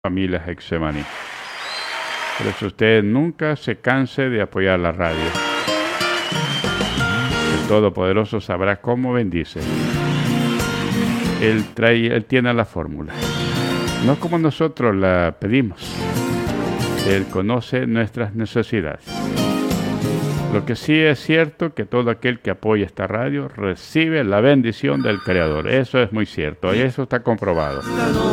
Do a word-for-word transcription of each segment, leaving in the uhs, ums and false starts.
Familia Getsemaní. Por eso usted nunca se canse de apoyar la radio. El Todopoderoso sabrá cómo bendice. Él trae, Él tiene la fórmula. No como nosotros la pedimos. Él conoce nuestras necesidades. Lo que sí es cierto que todo aquel que apoya esta radio recibe la bendición del Creador. Eso es muy cierto y eso está comprobado.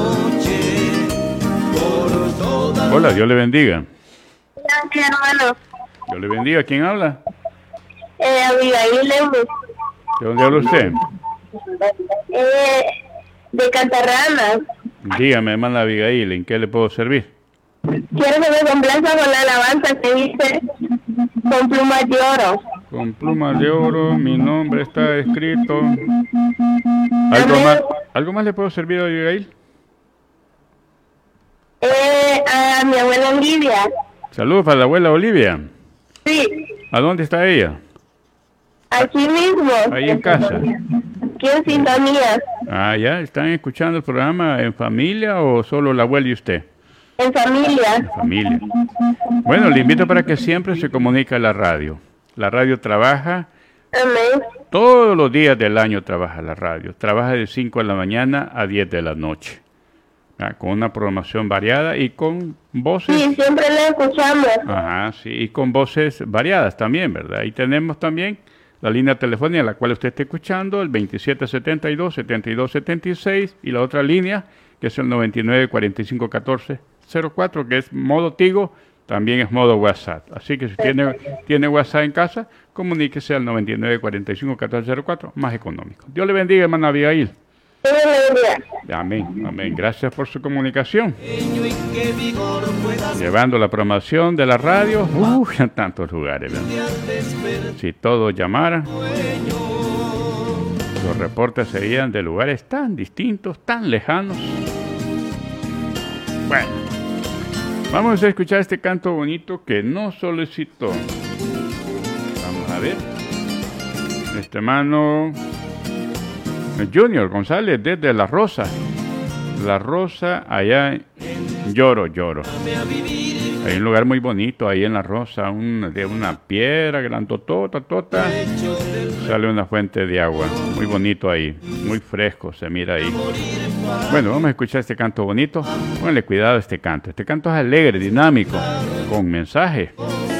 Hola, Dios le bendiga. Gracias, hermano. Dios le bendiga. ¿Quién habla? Eh, Abigail Lemos. ¿De dónde habla usted? Eh, de Cantarranas. Dígame, hermana Abigail, ¿en qué le puedo servir? Quiero que me complazca con la alabanza que dice con plumas de oro. Con plumas de oro, mi nombre está escrito. ¿Algo más, ¿algo más le puedo servir a Abigail? Eh, a mi abuela Olivia. Saludos para la abuela Olivia. Sí. ¿A dónde está ella? Aquí mismo. Ahí en casa. Aquí en sintonía. Ah, ya. ¿Están escuchando el programa en familia o solo la abuela y usted? En familia. En familia. Bueno, le invito para que siempre se comunique a la radio. La radio trabaja. Amén. Todos los días del año trabaja la radio. Trabaja de cinco de la mañana a diez de la noche. Ah, con una programación variada y con voces. Sí, siempre la escuchamos. Ajá, sí, y con voces variadas también, ¿verdad? Y tenemos también la línea telefónica a la cual usted está escuchando, el veintisiete setenta y dos, setenta y dos setenta y seis, y la otra línea, que es el noventa y nueve cuarenta y cinco catorce cero cuatro, que es modo Tigo, también es modo WhatsApp. Así que si tiene, tiene WhatsApp en casa, comuníquese al noventa y nueve cuarenta y cinco catorce cero cuatro, más económico. Dios le bendiga, hermana Abigail. Amén, amén. Gracias por su comunicación. Llevando la promoción de la radio uh, en tantos lugares, ¿verdad? Si todos llamaran, los reportes serían de lugares tan distintos, tan lejanos. Bueno, vamos a escuchar este canto bonito que no solicitó. Vamos a ver. Este hermano Junior González desde La Rosa. La Rosa, allá en Lloro, Lloro. Hay un lugar muy bonito ahí en La Rosa, un, de una piedra grandotota, tota. Sale una fuente de agua. Muy bonito ahí, muy fresco se mira ahí. Bueno, vamos a escuchar este canto bonito. Pónganle cuidado a este canto. Este canto es alegre, dinámico, con mensaje.